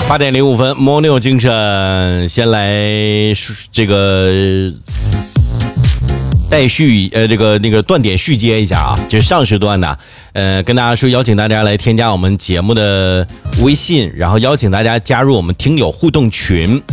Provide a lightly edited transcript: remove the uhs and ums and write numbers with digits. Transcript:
8:05，蒙牛精神，先来这个那个断点续接一下啊，就是上时段呢，跟大家说，邀请大家来添加我们节目的微信，然后邀请大家加入我们听友互动群。